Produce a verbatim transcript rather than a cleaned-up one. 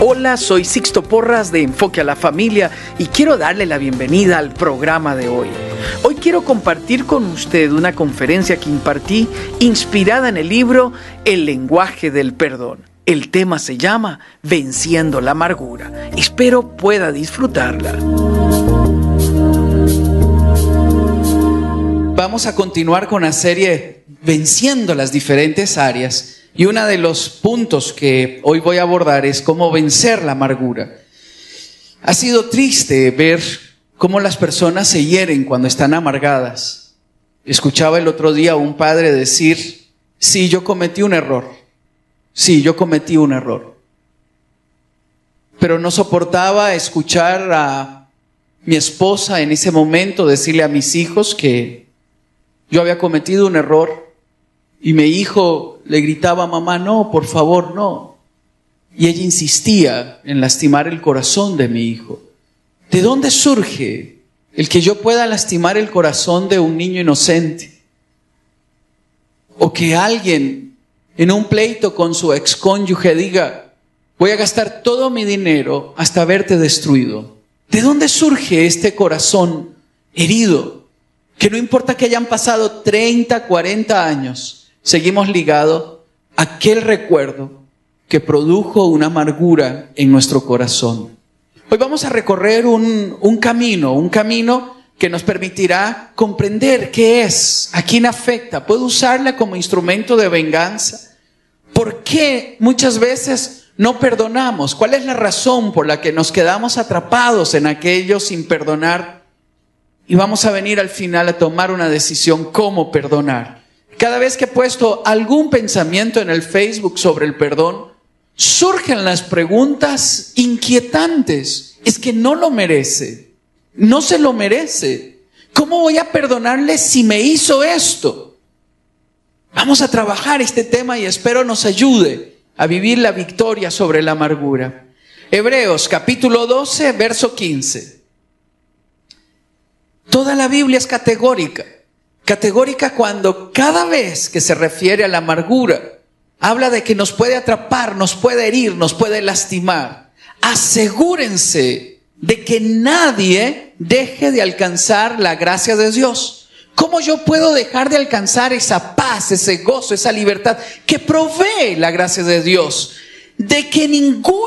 Hola, soy Sixto Porras de Enfoque a la Familia y quiero darle la bienvenida al programa de hoy. Hoy quiero compartir con usted una conferencia que impartí inspirada en el libro El lenguaje del perdón. El tema se llama Venciendo la amargura. Espero pueda disfrutarla. Vamos a continuar con la serie Venciendo las diferentes áreas. Y uno de los puntos que hoy voy a abordar es cómo vencer la amargura. Ha sido triste ver cómo las personas se hieren cuando están amargadas. Escuchaba el otro día a un padre decir, sí, yo cometí un error. Sí, yo cometí un error. Pero no soportaba escuchar a mi esposa en ese momento decirle a mis hijos que yo había cometido un error. Y mi hijo le gritaba, mamá, no, por favor, no. Y ella insistía en lastimar el corazón de mi hijo. ¿De dónde surge el que yo pueda lastimar el corazón de un niño inocente? O que alguien en un pleito con su excónyuge diga, voy a gastar todo mi dinero hasta verte destruido. ¿De dónde surge este corazón herido? Que no importa que hayan pasado treinta, cuarenta años, seguimos ligados a aquel recuerdo que produjo una amargura en nuestro corazón. Hoy vamos a recorrer un, un camino, un camino que nos permitirá comprender qué es, a quién afecta. ¿Puedo usarla como instrumento de venganza? ¿Por qué muchas veces no perdonamos? ¿Cuál es la razón por la que nos quedamos atrapados en aquello sin perdonar? Y vamos a venir al final a tomar una decisión cómo perdonar. Cada vez que he puesto algún pensamiento en el Facebook sobre el perdón, surgen las preguntas inquietantes. Es que no lo merece, no se lo merece. ¿Cómo voy a perdonarle si me hizo esto? Vamos a trabajar este tema y espero nos ayude a vivir la victoria sobre la amargura. Hebreos capítulo doce, verso quince. Toda la Biblia es categórica. Categórica cuando cada vez que se refiere a la amargura, habla de que nos puede atrapar, nos puede herir, nos puede lastimar. Asegúrense de que nadie deje de alcanzar la gracia de Dios. ¿Cómo yo puedo dejar de alcanzar esa paz, ese gozo, esa libertad que provee la gracia de Dios? De que ninguna